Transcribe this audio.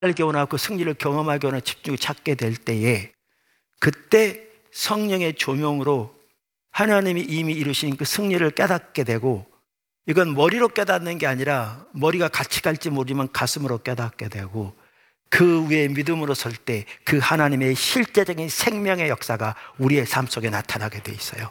알게 원하고 그 승리를 경험하게 원하고 집중을 찾게 될 때에, 그때 성령의 조명으로 하나님이 이미 이루신 그 승리를 깨닫게 되고, 이건 머리로 깨닫는 게 아니라 머리가 같이 갈지 모르지만 가슴으로 깨닫게 되고, 그 위에 믿음으로 설 때 그 하나님의 실제적인 생명의 역사가 우리의 삶 속에 나타나게 돼 있어요.